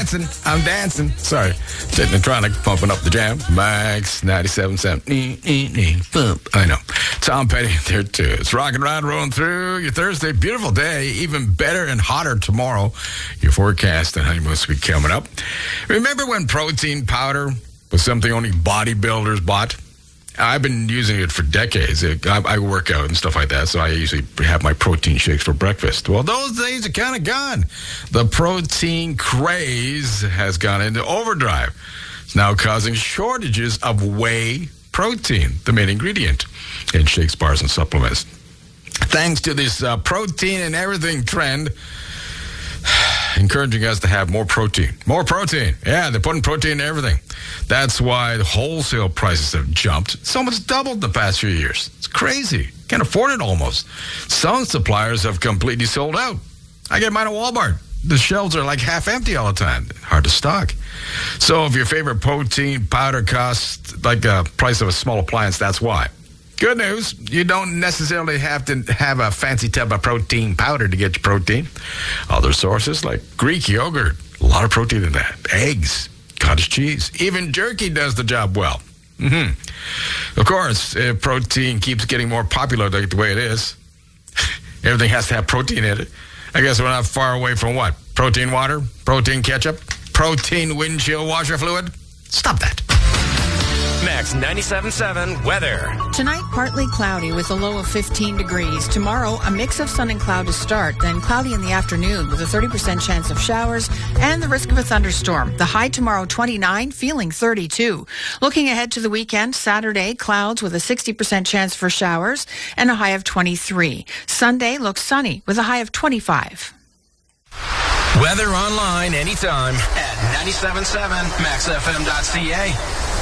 dancing. I'm dancing. Sorry. Technotronic pumping up the jam. Max 97.7. I know. Tom Petty there too. It's rockin' around, rolling through your Thursday. Beautiful day. Even better and hotter tomorrow. Your forecast and honeymoon will be coming up. Remember when protein powder was something only bodybuilders bought? I've been using it for decades. I work out and stuff like that, so I usually have my protein shakes for breakfast. Well, those days are kind of gone. The protein craze has gone into overdrive. It's now causing shortages of whey protein, the main ingredient in shakes, bars, and supplements. Thanks to this protein and everything trend, encouraging us to have more protein. More protein. Yeah, they're putting protein in everything. That's why the wholesale prices have jumped. It's almost doubled the past few years. It's crazy. Can't afford it almost. Some suppliers have completely sold out. I get mine at Walmart. The shelves are like half empty all the time. Hard to stock. So if your favorite protein powder costs like the price of a small appliance, that's why. Good news, you don't necessarily have to have a fancy tub of protein powder to get your protein. Other sources like Greek yogurt, a lot of protein in that. Eggs, cottage cheese, even jerky does the job well. Of course, if protein keeps getting more popular like the way it is, everything has to have protein in it. I guess we're not far away from what? Protein water? Protein ketchup? Protein windshield washer fluid? Stop that. Max 97.7 weather. Tonight, partly cloudy with a low of 15 degrees. Tomorrow, a mix of sun and cloud to start, then cloudy in the afternoon with a 30% chance of showers and the risk of a thunderstorm. The high tomorrow, 29, feeling 32. Looking ahead to the weekend, Saturday, clouds with a 60% chance for showers and a high of 23. Sunday looks sunny with a high of 25. Weather online anytime at 97.7maxfm.ca.